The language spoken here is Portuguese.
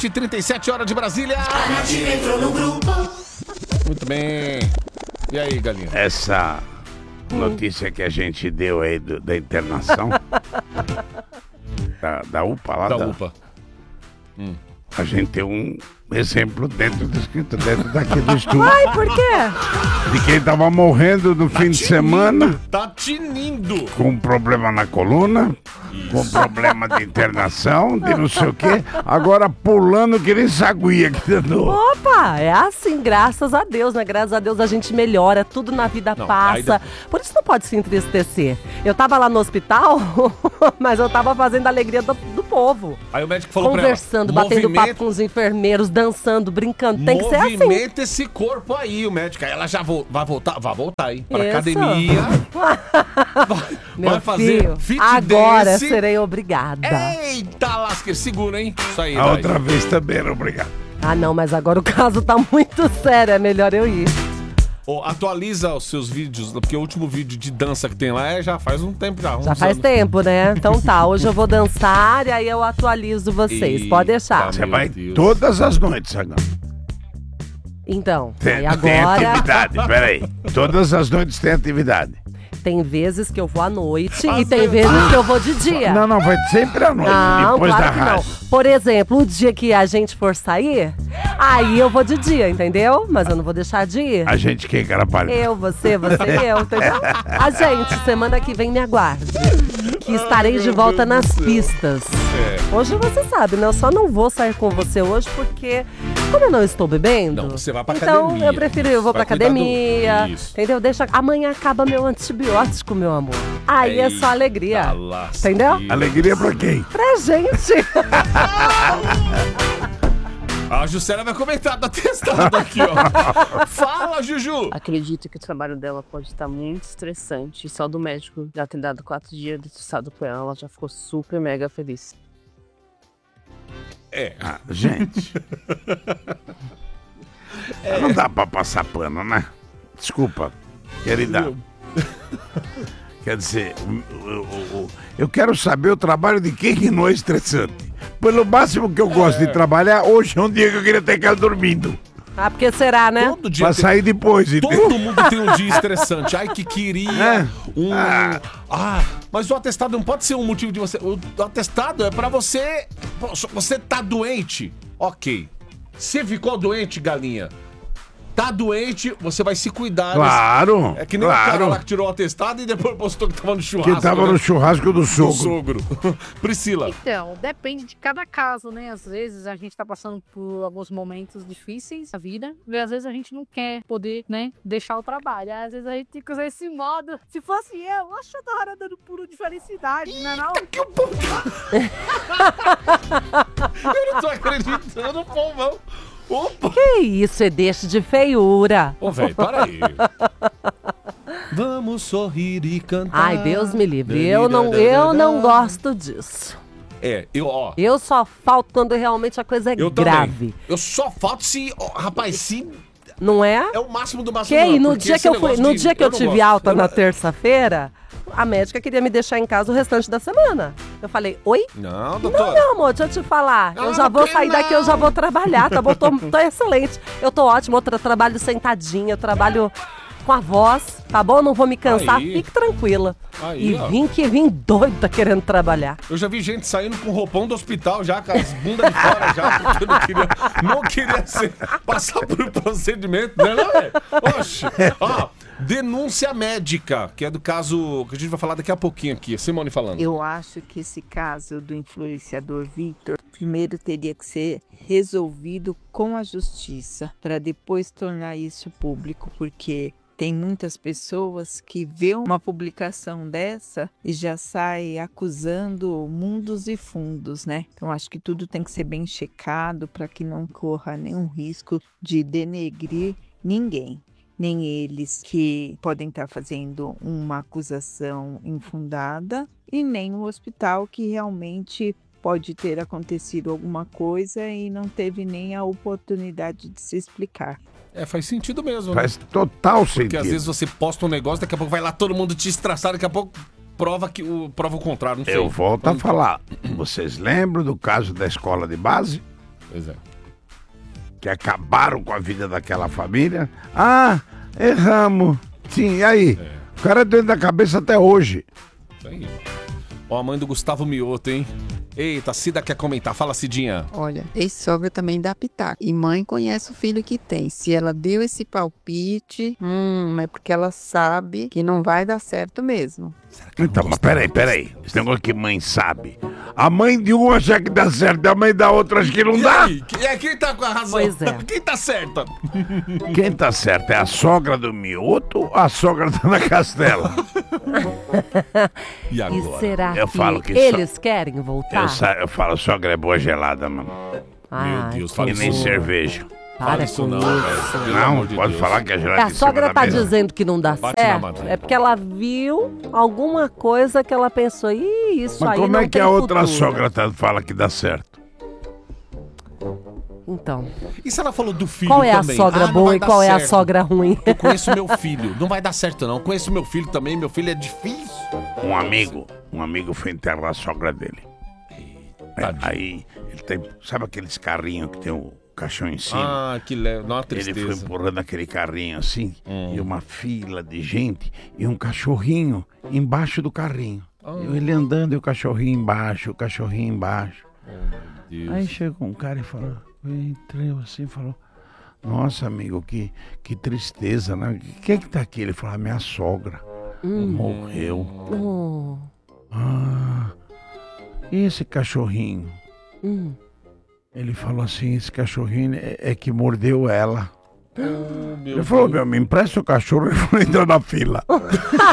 7h37, hora de Brasília. A Nativa entrou no grupo. Muito bem. E aí, galinha? Essa notícia que a gente deu aí da internação da UPA lá. Da UPA. A gente tem um exemplo descrito dentro daqui do estúdio. Ai, por quê? De quem tava morrendo no fim de semana. Tá tinindo. Com um problema na coluna, com problema de internação, de não sei o quê. Agora pulando que nem saguia aqui dentro. Opa, é assim, graças a Deus, né? Graças a Deus a gente melhora, tudo na vida passa. Por isso não pode se entristecer. Eu tava lá no hospital, mas eu tava fazendo a alegria do povo. Aí o médico falou conversando, pra ela, batendo papo com os enfermeiros, dançando, brincando. Tem que ser assim. Movimenta esse corpo aí, o médico. Aí ela já vai voltar aí pra Isso. academia. Meu fazer filho, fit agora dance. serei obrigada. Eita, lasqueira, segura, hein? Isso aí, A outra vez também era obrigado. Ah, não, mas agora o caso tá muito sério, é melhor eu ir. Atualiza os seus vídeos, porque o último vídeo de dança que tem lá já faz um tempo já. Já faz tempo, né? Então tá, hoje eu vou dançar e aí eu atualizo vocês. Pode deixar. Você vai todas as noites agora. Então, aí Tem agora... atividade, peraí. Todas as noites tem atividade. Tem vezes que eu vou à noite e tem vezes que eu vou de dia. Não, vai sempre à noite, Não, depois claro da que rádio. não. Por exemplo, o dia que a gente for sair, aí eu vou de dia, entendeu? Mas eu não vou deixar de ir. A gente quem, Carapalho? Eu, você, eu, entendeu? A gente, semana que vem me aguarde. Que estarei de volta nas pistas. Hoje você sabe, né? Eu só não vou sair com você hoje porque, como eu não estou bebendo... Não, você vai pra então academia. Eu prefiro, eu vou pra academia, entendeu? Amanhã acaba meu antibiótico, meu amor. Aí é só alegria. Entendeu? Alegria pra quem? Pra gente. A Juscelia vai comentar do atestado aqui, ó. Fala, Juju! Acredito que o trabalho dela pode estar muito estressante. Só do médico já ter dado 4 dias de atestado pra ela, ela já ficou super mega feliz. Gente. Não dá pra passar pano, né? Desculpa, querida. Quer dizer, eu quero saber o trabalho de quem que não é estressante. Pelo máximo que eu gosto de trabalhar, hoje é um dia que eu queria ter casa dormindo. Ah, porque será, né? Todo dia Pra sair depois. Todo mundo tem um dia estressante. Ai, que queria mas o atestado não pode ser um motivo de você... O atestado é pra você... Você tá doente. Ok. Você ficou doente, galinha? Tá doente, você vai se cuidar. Claro, É que nem o cara lá que tirou o atestado e depois postou que tava no churrasco. Que tava no churrasco do sogro. Priscila. Então, depende de cada caso, né? Às vezes a gente tá passando por alguns momentos difíceis da vida e às vezes a gente não quer poder, né, deixar o trabalho. Às vezes a gente tem que usar esse modo. Se fosse eu acho que eu tava dando puro de felicidade, não é não? Que o povo... Eu não tô acreditando, povão. Opa! Que isso, é deixa de feiura. Ô, velho, para aí. Vamos sorrir e cantar. Ai, Deus me livre. Eu não gosto disso. Eu só falto quando realmente a coisa é grave. Também. Eu só falto se, rapaz, se... Não é? É o máximo do máximo. Que no dia que eu tive alta na terça-feira, a médica queria me deixar em casa o restante da semana. Eu falei, oi? Não, doutora. Não, meu amor, deixa eu te falar. Eu já vou sair daqui, eu já vou trabalhar, tá bom? Tô excelente. Eu tô ótima, eu trabalho sentadinha, eu trabalho com a voz, tá bom? Não vou me cansar, fique tranquila. Aí, e vim doida querendo trabalhar. Eu já vi gente saindo com roupão do hospital já, com as bundas de fora já, porque não queria passar por um procedimento, né, não é? Oxe, denúncia médica, que é do caso que a gente vai falar daqui a pouquinho aqui. Simone falando. Eu acho que esse caso do influenciador Victor, primeiro teria que ser resolvido com a justiça, para depois tornar isso público, porque tem muitas pessoas que vê uma publicação dessa e já sai acusando mundos e fundos, né? Então acho que tudo tem que ser bem checado para que não corra nenhum risco de denegrir ninguém. Nem eles que podem estar fazendo uma acusação infundada e nem o hospital que realmente pode ter acontecido alguma coisa e não teve nem a oportunidade de se explicar. Faz sentido mesmo, né? Faz total sentido. Porque às vezes você posta um negócio, daqui a pouco vai lá todo mundo te estraçar, daqui a pouco prova o contrário, não sei. Eu volto a falar. Vocês lembram do caso da escola de base? Pois é. Que acabaram com a vida daquela família. Ah, erramos. Sim, e aí? O cara é doente da cabeça até hoje. Isso aí. Ó, a mãe do Gustavo Mioto, hein? Eita, a Cida quer comentar. Fala, Cidinha. Olha, ex-sogra também dá pitaco. E mãe conhece o filho que tem. Se ela deu esse palpite, é porque ela sabe que não vai dar certo mesmo. Então, mas peraí. Esse negócio que mãe sabe. A mãe de um acha que dá certo, a mãe da outra acha que não dá. Aí? Quem tá com a razão? Pois é. Quem tá certa? Quem tá certo é a sogra do Mioto ou a sogra da Ana Castela? E agora? E será Eu que, falo que eles querem voltar? Eu falo, sogra é boa gelada, mano. Meu Deus, fala E isso. nem cerveja. Para isso com não, isso. velho. Pelo Não, amor de pode Deus. falar que é gelada A em cima sogra da tá mesa. dizendo que não dá Bate na certo, madeira. é porque ela viu alguma coisa que ela pensou, isso Mas aí como não é que tem a outra futuro. sogra fala que dá certo? Então, E se ela falou do filho qual é a também? sogra não boa vai e dar qual é a certo. sogra ruim? Eu conheço meu filho. Não vai dar certo, não. Conheço meu filho também. Meu filho é difícil. Um amigo foi enterrar a sogra dele. Aí, ele tem, sabe aqueles carrinhos que tem o caixão em cima? Ah, que leva. Dá uma Ele foi tristeza. empurrando aquele carrinho assim, e uma fila de gente, e um cachorrinho embaixo do carrinho. Ele andando e o cachorrinho embaixo. Deus. Aí chegou um cara e falou, entrou assim e falou, nossa amigo, que tristeza, né? Quem é que tá aqui? Ele falou, minha sogra morreu. Oh, Ah, e esse cachorrinho? Ele falou assim, esse cachorrinho é que mordeu ela. Ele falou, me empresta o cachorro e vou entrar na fila.